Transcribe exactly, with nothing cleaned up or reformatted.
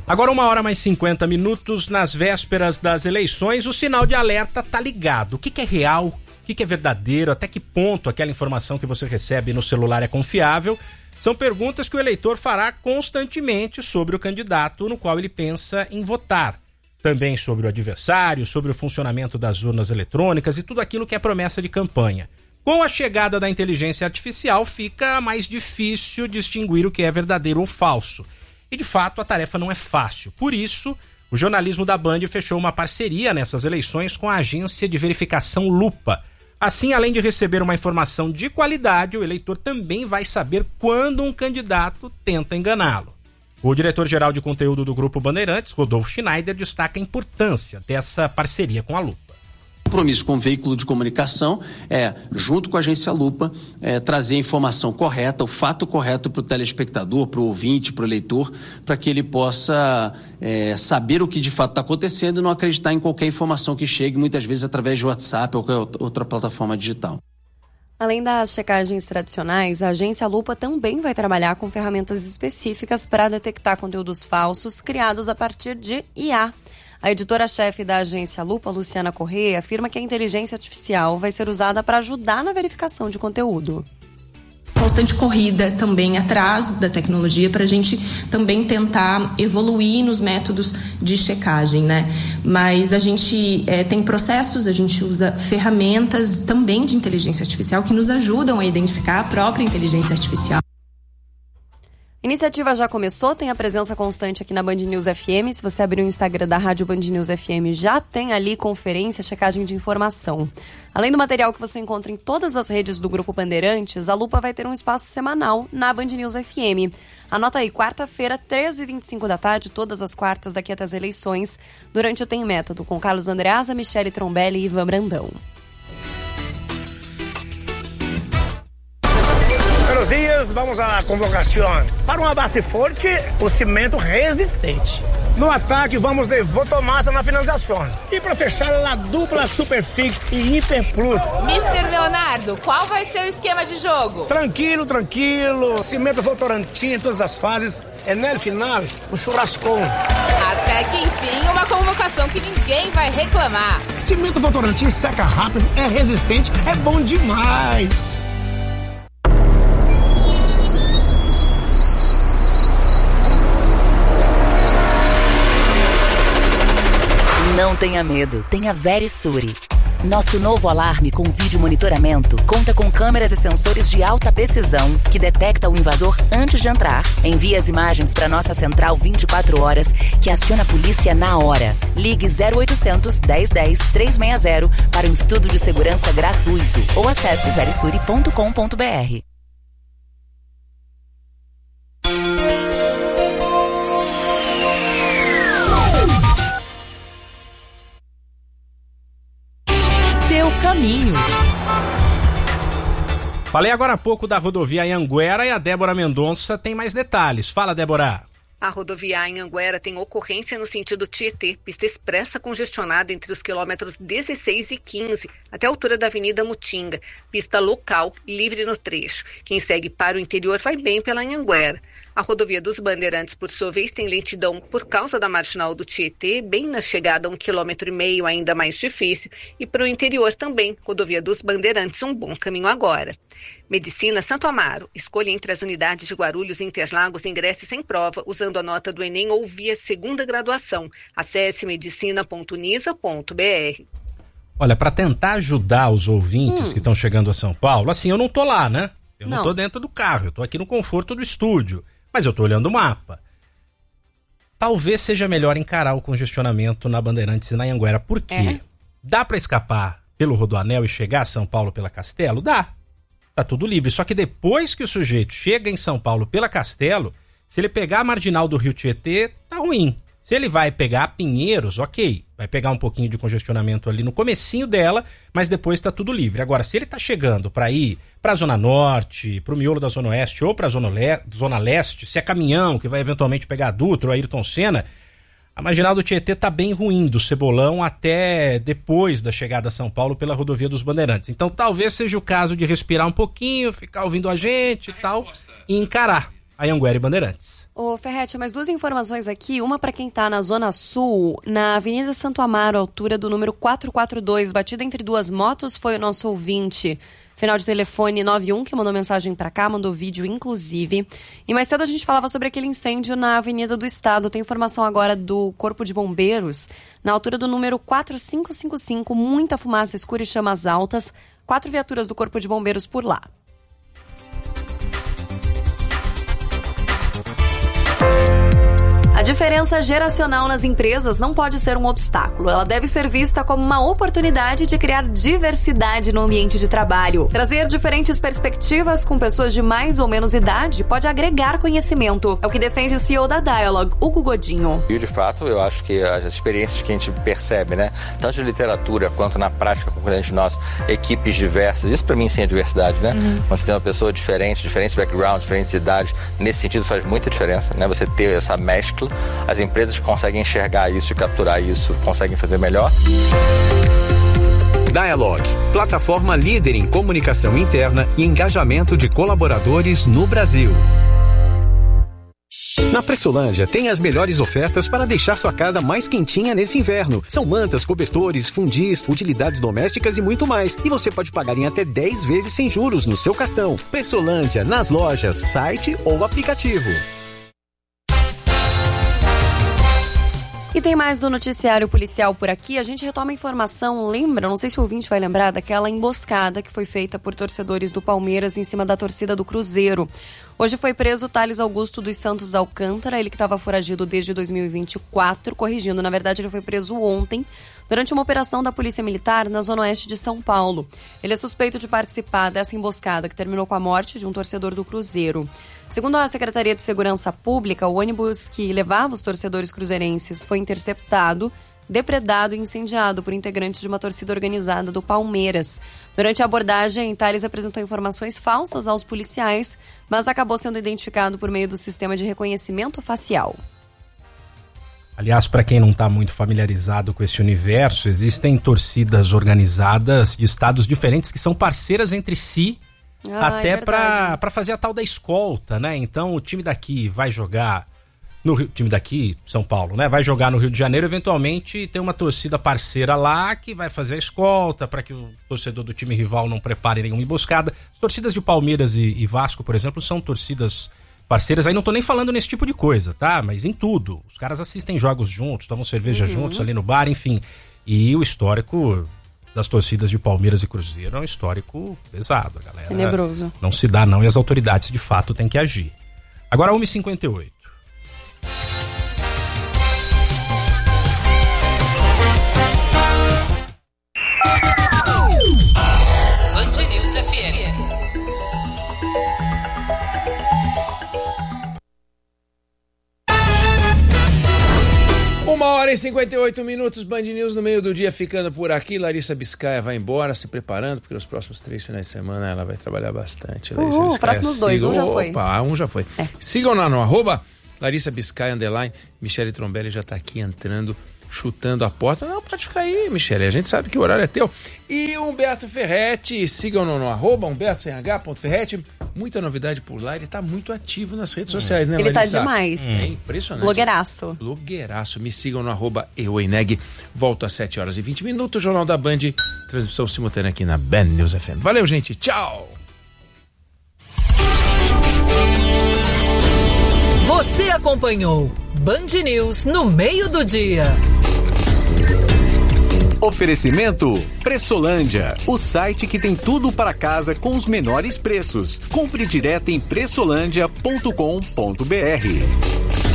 Agora uma hora mais cinquenta minutos, nas vésperas das eleições, o sinal de alerta tá ligado. O que, que é real, o que, que é verdadeiro, até que ponto aquela informação que você recebe no celular é confiável? São perguntas que o eleitor fará constantemente sobre o candidato no qual ele pensa em votar. Também sobre o adversário, sobre o funcionamento das urnas eletrônicas e tudo aquilo que é promessa de campanha. Com a chegada da inteligência artificial, fica mais difícil distinguir o que é verdadeiro ou falso. E, de fato, a tarefa não é fácil. Por isso, o jornalismo da Band fechou uma parceria nessas eleições com a agência de verificação Lupa. Assim, além de receber uma informação de qualidade, o eleitor também vai saber quando um candidato tenta enganá-lo. O diretor-geral de conteúdo do Grupo Bandeirantes, Rodolfo Schneider, destaca a importância dessa parceria com a Lupa. O compromisso com o veículo de comunicação é, junto com a agência Lupa, é, trazer a informação correta, o fato correto para o telespectador, para o ouvinte, para o eleitor, para que ele possa é, saber o que de fato está acontecendo e não acreditar em qualquer informação que chegue, muitas vezes através de WhatsApp ou qualquer outra plataforma digital. Além das checagens tradicionais, a agência Lupa também vai trabalhar com ferramentas específicas para detectar conteúdos falsos criados a partir de I A. A editora-chefe da agência Lupa, Luciana Corrêa, afirma que a inteligência artificial vai ser usada para ajudar na verificação de conteúdo. Constante corrida também atrás da tecnologia para a gente também tentar evoluir nos métodos de checagem, né? Mas a gente é, tem processos, a gente usa ferramentas também de inteligência artificial que nos ajudam a identificar a própria inteligência artificial. A iniciativa já começou, tem a presença constante aqui na Band News F M. Se você abrir o Instagram da Rádio Band News F M, já tem ali conferência, checagem de informação. Além do material que você encontra em todas as redes do Grupo Bandeirantes, a Lupa vai ter um espaço semanal na Band News F M. Anota aí, quarta-feira, treze e vinte e cinco da tarde, todas as quartas daqui até as eleições, durante o Tem Método, com Carlos Andreasa, Michele Trombelli e Ivan Brandão. Buenos dias, vamos à convocação. Para uma base forte, o cimento resistente. No ataque, vamos de Votomassa na finalização. E para fechar, a dupla Superfix e Hiper Plus. mister Leonardo, qual vai ser o esquema de jogo? Tranquilo, tranquilo. Cimento Votorantim em todas as fases. É no final, o churrascão. Até que enfim, uma convocação que ninguém vai reclamar. Cimento Votorantim seca rápido, é resistente, é bom demais. Não tenha medo, tenha Verisure. Nosso novo alarme com vídeo monitoramento conta com câmeras e sensores de alta precisão que detecta o invasor antes de entrar. Envia as imagens para nossa central vinte e quatro horas, que aciona a polícia na hora. Ligue zero oitocentos, dez dez, trezentos e sessenta para um estudo de segurança gratuito ou acesse verisure ponto com ponto b r. Caminho. Falei agora há pouco da rodovia Anhanguera e a Débora Mendonça tem mais detalhes. Fala, Débora. A rodovia Anhanguera tem ocorrência no sentido Tietê, pista expressa congestionada entre os quilômetros dezesseis e quinze, até a altura da Avenida Mutinga. Pista local, livre no trecho. Quem segue para o interior vai bem pela Anhanguera. A rodovia dos Bandeirantes, por sua vez, tem lentidão por causa da marginal do Tietê, bem na chegada a um quilômetro e meio, ainda mais difícil. E para o interior também, rodovia dos Bandeirantes, um bom caminho agora. Medicina Santo Amaro. Escolha entre as unidades de Guarulhos e Interlagos, ingresse sem prova, usando a nota do Enem ou via segunda graduação. Acesse medicina ponto unisa ponto b r. Olha, para tentar ajudar os ouvintes hum. que estão chegando a São Paulo, assim, eu não tô lá, né? Eu não, não tô dentro do carro, eu tô aqui no conforto do estúdio. Mas eu tô olhando o mapa. Talvez seja melhor encarar o congestionamento na Bandeirantes e na Anhanguera. Por quê? É. Dá para escapar pelo Rodoanel e chegar a São Paulo pela Castelo? Dá. Tá tudo livre. Só que depois que o sujeito chega em São Paulo pela Castelo, se ele pegar a marginal do Rio Tietê, tá ruim. Se ele vai pegar Pinheiros, ok. Vai pegar um pouquinho de congestionamento ali no comecinho dela, mas depois tá tudo livre. Agora, se ele tá chegando para ir pra Zona Norte, pro miolo da Zona Oeste ou pra Zona, Le- Zona Leste, se é caminhão que vai eventualmente pegar a Dutra ou a Ayrton Senna, a marginal do Tietê tá bem ruim, do Cebolão até depois da chegada a São Paulo pela rodovia dos Bandeirantes. Então talvez seja o caso de respirar um pouquinho, ficar ouvindo a gente e tal, e encarar. Anhanguera e Bandeirantes. Ô, Ferretti, mais duas informações aqui. Uma para quem tá na Zona Sul, na Avenida Santo Amaro, altura do número quatrocentos e quarenta e dois, batida entre duas motos, foi o nosso ouvinte. Final de telefone nove um, que mandou mensagem para cá, mandou vídeo, inclusive. E mais cedo a gente falava sobre aquele incêndio na Avenida do Estado. Tem informação agora do Corpo de Bombeiros, na altura do número quatro cinco cinco cinco, muita fumaça escura e chamas altas. Quatro viaturas do Corpo de Bombeiros por lá. A diferença geracional nas empresas não pode ser um obstáculo. Ela deve ser vista como uma oportunidade de criar diversidade no ambiente de trabalho. Trazer diferentes perspectivas com pessoas de mais ou menos idade pode agregar conhecimento. É o que defende o C E O da Dialogue, Hugo Godinho. E, de fato, eu acho que as experiências que a gente percebe, né, tanto de literatura quanto na prática com o cliente nosso, equipes diversas, isso para mim sim é diversidade, né? Uhum. Quando você tem uma pessoa diferente, diferentes backgrounds, diferentes idades, nesse sentido faz muita diferença, né? Você ter essa mescla. As empresas conseguem enxergar isso e capturar isso, conseguem fazer melhor. Dialogue, plataforma líder em comunicação interna e engajamento de colaboradores no Brasil. Na Pressolândia tem as melhores ofertas para deixar sua casa mais quentinha nesse inverno. São mantas, cobertores, fundis, utilidades domésticas e muito mais. E você pode pagar em até dez vezes sem juros no seu cartão. Pressolândia, nas lojas, site ou aplicativo. E tem mais do noticiário policial por aqui. A gente retoma a informação, lembra, não sei se o ouvinte vai lembrar, daquela emboscada que foi feita por torcedores do Palmeiras em cima da torcida do Cruzeiro. Hoje foi preso o Thales Augusto dos Santos Alcântara, ele que estava foragido desde dois mil e vinte e quatro, corrigindo, na verdade ele foi preso ontem, durante uma operação da Polícia Militar na Zona Oeste de São Paulo. Ele é suspeito de participar dessa emboscada que terminou com a morte de um torcedor do Cruzeiro. Segundo a Secretaria de Segurança Pública, o ônibus que levava os torcedores cruzeirenses foi interceptado, depredado e incendiado por integrantes de uma torcida organizada do Palmeiras. Durante a abordagem, Thales apresentou informações falsas aos policiais, mas acabou sendo identificado por meio do sistema de reconhecimento facial. Aliás, para quem não está muito familiarizado com esse universo, existem torcidas organizadas de estados diferentes que são parceiras entre si, ah, até é para fazer a tal da escolta, né? Então o time daqui vai jogar no Rio, time daqui, São Paulo, né? Vai jogar no Rio de Janeiro, eventualmente tem uma torcida parceira lá que vai fazer a escolta para que o torcedor do time rival não prepare nenhuma emboscada. As torcidas de Palmeiras e, e Vasco, por exemplo, são torcidas parceiras. Aí não tô nem falando nesse tipo de coisa, tá? Mas em tudo. Os caras assistem jogos juntos, tomam cerveja uhum. juntos ali no bar, enfim. E o histórico das torcidas de Palmeiras e Cruzeiro é um histórico pesado, a galera. Tenebroso. Não se dá não e as autoridades de fato têm que agir. Agora uma e cinquenta e oito. Band News F M. Uma hora e cinquenta e oito minutos, Band News no meio do dia ficando por aqui. Larissa Biscaia vai embora, se preparando, porque nos próximos três finais de semana ela vai trabalhar bastante. Uhul, os próximos dois, um já foi. Opa, um já foi. É. Sigam lá no arroba Larissa Biscaia, underline, Michele Trombelli já tá aqui entrando, chutando a porta. Não, pode ficar aí, Michele, a gente sabe que o horário é teu. E Humberto Ferretti, sigam no, no arroba Humberto C H ponto Ferretti. Muita novidade por lá, ele tá muito ativo nas redes hum. sociais, né, ele Larissa? Ele tá demais. É impressionante. Blogueiraço. Blogueiraço. Me sigam no arroba Eueneg. Volto às sete horas e vinte minutos, Jornal da Band, transmissão simultânea aqui na Band News F M. Valeu, gente. Tchau! Você acompanhou Band News no meio do dia. Oferecimento Pressolândia, o site que tem tudo para casa com os menores preços. Compre direto em pressolândia ponto com ponto br.